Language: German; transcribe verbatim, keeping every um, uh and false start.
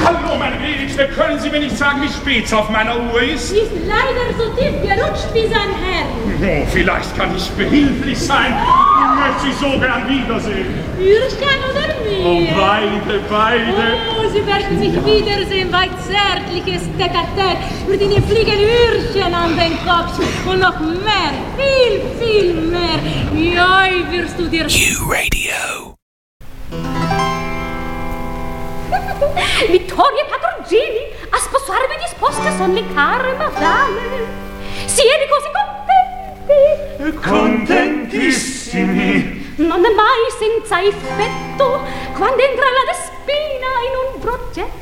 Hallo, meine Gnädigste, können Sie mir nicht sagen, wie spät es auf meiner Uhr ist? Sie ist leider so tief gerutscht wie sein Herr. Oh, vielleicht kann ich behilflich sein. Ich möchte Sie so gern wiedersehen. Ürchen oder mir? Oh, beide, beide. Oh, Sie werden sich wiedersehen bei zärtliches Tête-à-Tête. Wird Ihnen fliegen Ürchen an den Kopf. Und noch mehr, viel, viel mehr. Ja, wirst du dir... Q-Radio. Vittorio Padrongini, a sposarmi disposte son le care madame. Siete così contenti? Contentissimi. Non è mai senza effetto quando entra la destra.